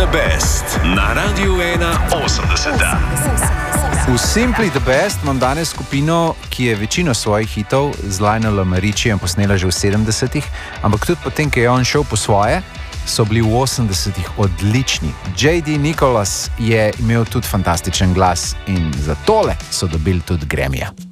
the Best na Radiu 1.80. V Simply the Best imam danes skupino, ki je večino svojih hitov z Lionelom Richiem posnela že v 70-ih, ampak tudi potem, ko je on šel po svoje, so bili v 80-ih odlični. J.D. Nicholas je imel tudi fantastičen glas in za tole so dobili tudi Grammyja.